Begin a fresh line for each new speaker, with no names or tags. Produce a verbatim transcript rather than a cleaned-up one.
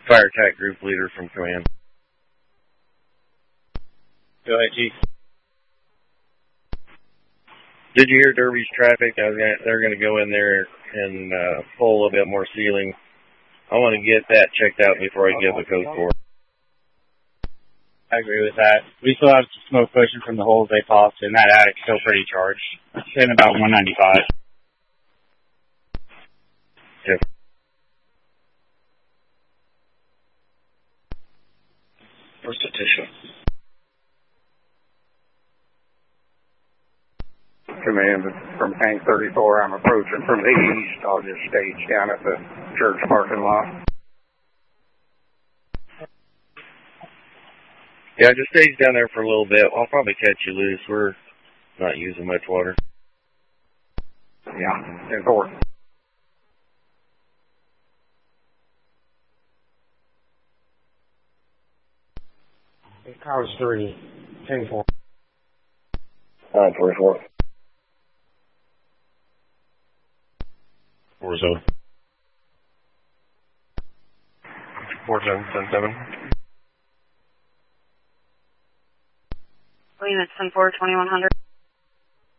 Fire attack group leader from command.
Go ahead, Chief.
Did you hear Derby's traffic? I was gonna, they're going to go in there and uh, pull a little bit more ceiling. I want to get that checked out before I give the code for it.
I agree with that. We still have smoke pushing from the holes they popped, and that attic's still pretty charged. It's in about one ninety-five.
Yep.
First petition.
Command from Tank thirty-four. I'm approaching from the east. I'll just stage down at the church parking lot.
Yeah, just stage down there for a little bit. I'll probably catch you loose. We're not using much water.
Yeah, important.
Cars three, ten four.
nine twenty-four.
Four zone. Four zone, ten seven.
William, it's ten four, twenty-one hundred.